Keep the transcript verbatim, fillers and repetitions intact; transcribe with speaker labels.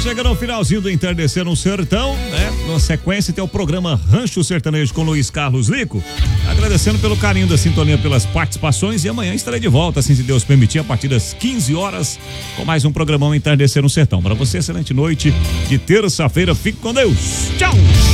Speaker 1: chegando ao finalzinho do Entardecer no Sertão, né? Na sequência tem o programa Rancho Sertanejo com Luiz Carlos Lico. Agradecendo pelo carinho da sintonia, pelas participações, e amanhã estarei de volta, assim se Deus permitir, a partir das quinze horas, com mais um programão Entardecer no Sertão. Para você, excelente noite de terça-feira. Fique com Deus. Tchau!